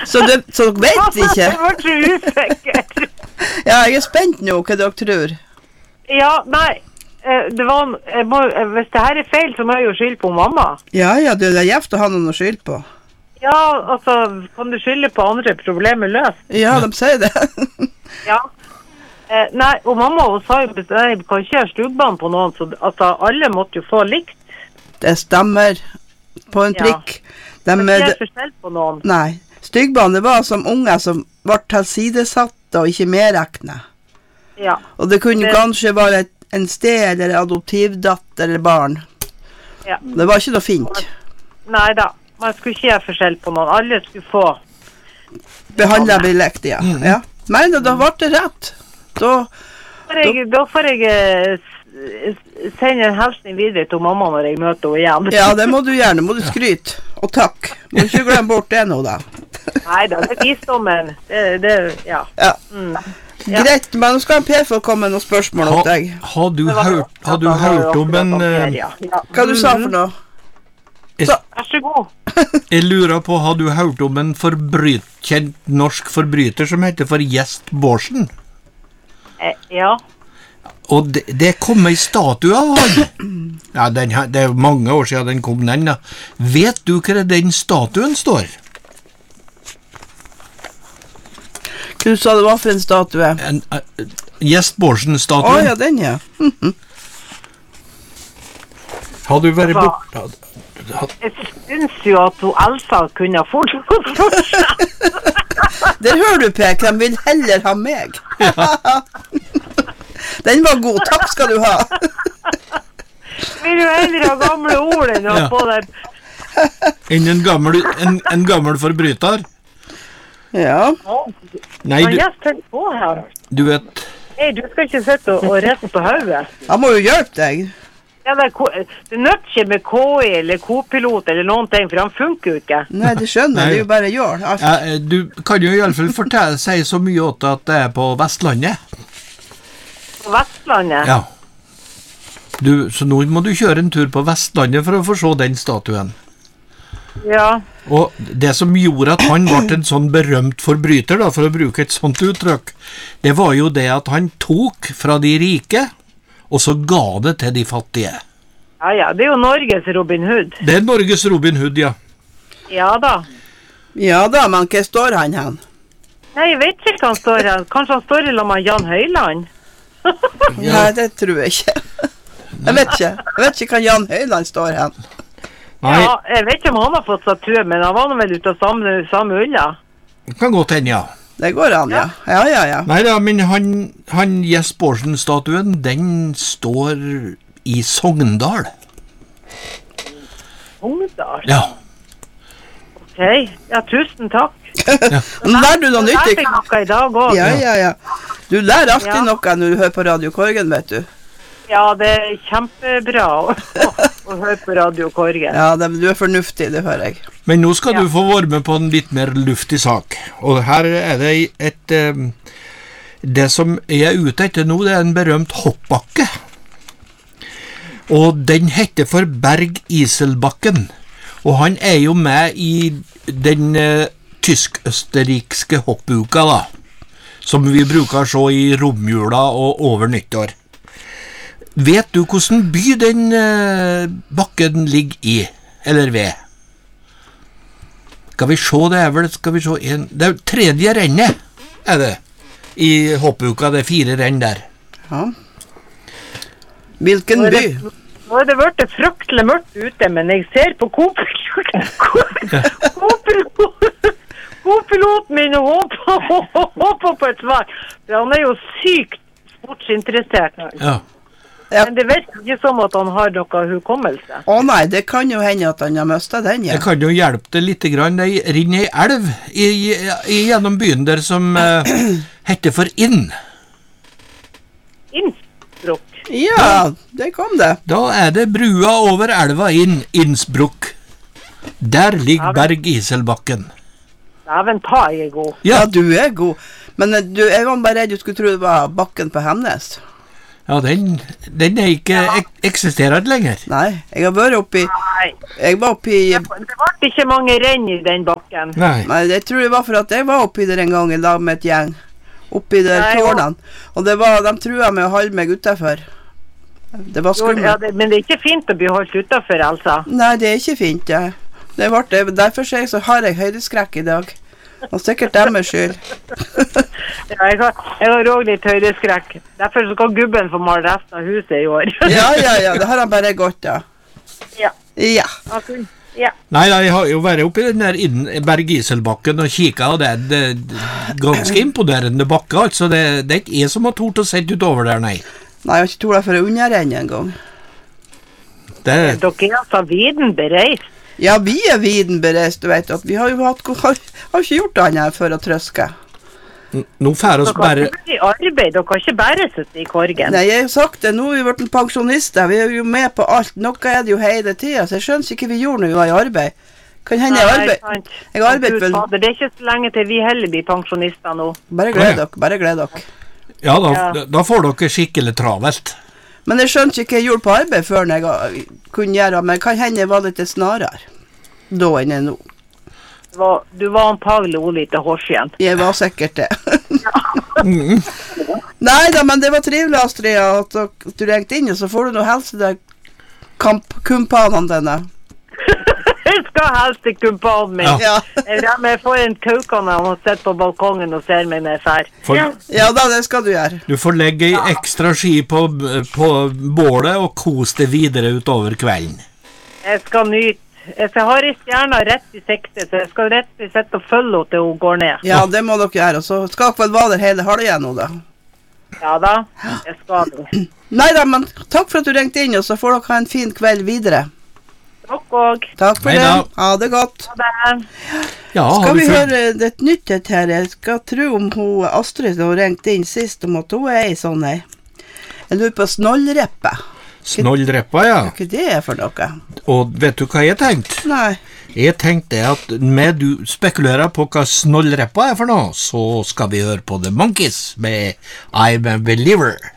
Så dere vet ikke? Jeg var så usikker. Ja, jeg spent nå, hva dere tror. Ja, nei, hvis det her feil, så må jeg jo skylde på mamma. Ja, det er gjevt å ha noen å skylde på. Ja, altså, kan du skylde på andre problemer løst? Ja, de sier det. Ja. Nei, og mamma sa jo at jeg kan ikke ha stugbarn på noen, så altså, alle måtte jo få likt. Det stemmer på en prikk. Men ikke er forskjell på noen. Nei, styggbarn, det var som unger som var tilsidesatte og ikke medrekne. Ja. Og det kunne kanskje være en sted eller adoptivdatter eller barn. Ja. Det var ikke noe fint. Nei da, man skulle ikke ha forskjell på noen. Alle skulle få. Behandlet blir lekt, ja. Ja. Men da ble det rett. Da får jeg sende en hilsen videre til mamma når jeg møter henne igjen. Ja, det må du gjerne. Må du skryte. Og takk. Må du ikke glemme bort det nå, da. Neida, det er visdommen. Ja. Ja. Greit, men nå skal Per få komme med noen spørsmål til deg. Har du hørt om en... Hva du sa for noe? Vær så god. Jeg lurer på, har du hørt om en kjent norsk forbryter som heter for Gjest Bårdsen? Ja. Og det kom en statue av han. Ja, det er mange år siden den kom den da. Vet du hva den statuen står? Hva du sa det var for en statue? Gjest Bårdsen-statuen. Ja, den, ja. Har du vært borte? Jeg synes jo at Elsa kunne fortsatt for seg. Der hører du, Per, de vil heller ha meg. Ja. Den var god, takk skal du ha. Vil du heller ha gamle ord enn å få den? Enn en gammel forbryter? Ja. Nei, du vet... Nei, du skal ikke sitte og rette på hodet. Han må jo hjelpe deg. Ja, det nødt ikke med KI eller kopilot eller noen ting, for han funker jo ikke. Nei, det skjønner det er jo bare gjør. Ja, du kan jo i alle fall si så mye åt at det er på Vestlandet. På Vestlandet? Ja. Så nå må du kjøre en tur på Vestlandet for å få se den statuen. Ja. Og det som gjorde at han ble en sånn berømt forbryter, da, for å bruke et sånt uttrykk, det var jo det at han tok fra de rike, og så ga det til de fattige. Ja, det er jo Norges Robin Hood. Det er Norges Robin Hood, ja. Ja da. Ja da, men hva står han hen? Nei, jeg vet ikke hva han står hen. Kanskje han står i lag med Jan Høyland? Nei, det tror jeg ikke. Jeg vet ikke hva Jan Høyland står hen. Nei. Ja, jeg vet ikke om han har fått statue, men han var vel ute av samme ulla. Det kan godt hende, ja. Det går an, ja. Ja. Nei da, men han Gjest Bårdsen-statuen, den står i Sogndal. Sogndal? Ja. Ok, ja, tusen takk. Ja. Nå lærer du noe nytt. Jeg lærte noe i dag også. Ja. Du lærer alltid noe når du hører på Radio Korgen, vet du. Ja, det er kjempebra å høre på Radio Korgen. Ja, du er fornuftig, det hører jeg. Men nå skal du få være med på en litt mer luftig sak. Og her er det det som jeg er ute etter nå, det er en berømt hoppbakke. Og den heter for Berg-Iselbakken. Og han er jo med i den tysk-østerrikske hoppuka, da. Som vi bruker å se i romjula og over nyttår. Vet du hvordan by den bakken ligger i, eller ved? Skal vi se, det er tredje rennet, er det, i hoppuka, det er 4 renn der. Ja. Hvilken by? Nå er det vært fryktelig mørkt ute, men jeg ser på kopiloten min og håper på et svar. Han er jo sykt sportsinteressert. Ja. Men det virker ikke som at han har noe hukommelse. Nei, det kan jo hende at han har mistet den, ja. Jeg kan jo hjelpe det litt grann. Det rinner ei elv gjennom byen der som heter for Inn. Innsbruck? Ja, det kom det. Da er det brua over elva Innsbruck. Der ligger Berg-Iselbakken. Dæven ta, jeg er god. Ja, du er god. Men jeg var bare redd du skulle tro det var bakken på Hemnes. Ja, den er ikke eksisterer lenger. Nei, jeg har vært oppe i Nei. Jeg var oppi... Det var ikke mange renn I den bakken. Nei. Nei, jeg tror det var for at jeg var oppi der en gang I lag med et gjeng. Oppi der tårnene. Og det var, de truet med å holde meg utenfor. Det var skummelt. Ja, men det ikke fint å bli holdt utenfor, altså. Nei, det ikke fint, ja. Derfor så har jeg høydeskrekk I dag. Og sikkert deres skyld. Ja, jeg har også litt høydeskrekk. Derfor så kan gubben få male resten av huset I år. Ja, det har han bare godt, ja. Ja. Ja. Okay. Ja. Nei, jeg har jo vært oppe I den der Bergiselbakken og kikket, og det ganske imponerende bakke, altså. Det ikke jeg som har tort å sette utover der, nei. Nei, jeg har ikke tort det for å underrenne en gang. Dere altså viden bereist. Ja, vi viden bereist, du vet, at vi har jo har ikke gjort det her for å trøske. Nå får oss bare... Dere har ikke arbeid, dere har ikke bare sitte I korgen. Nei, jeg har sagt det, nå har vi vært pensjonister, vi jo med på alt, noe det jo hele tiden, så jeg skjønner ikke hva vi gjorde når vi var I arbeid. Kan hende jeg arbeid vel... Det ikke så lenge til vi heller blir pensjonister nå. Bare gled dere. Ja, da får dere skikkelig travelt. Men jeg skjønte ikke hva jeg gjorde på arbeid før når jeg kunne gjøre, men kan hende jeg var litt snarere da enn jeg nå. Du var antagelig litt hårsjen. Jeg var sikkert det. Neida, men det var trivelig, Astrid, at du ringte inn, og så får du noe helse deg kumpanene denne. Jeg skal helst til kumpanen min. Ja. Jeg får en kaukane og sitter på balkongen og ser meg ned fær. Ja da, det skal du gjøre. Du får legge en ekstra ski på bålet og kose det videre utover kvelden. Jeg skal nyte. Jeg har I stjerna rett I sikte, så jeg skal rett I sette og følge til hun går ned. Ja, det må dere gjøre, og så skal dere vel være der hele halvåret nå da. Ja da, jeg skal det. Neida, men takk for at du ringte inn, og så får dere ha en fin kveld videre. Takk og. Takk for det. Ha det godt. Ha det. Ja, skal vi høre et nytt her? Jeg skal tro om hun Astrid som ringte inn sist om at hun I sånn her. Jeg lurer på snollreppe. Snollreppa, ja. Hva det for noe? Og vet du hva jeg tenkte? Nei. Jeg tenkte at med du spekulerer på hva snollreppa for noe, så skal vi høre på The Monkees med I'm a Believer.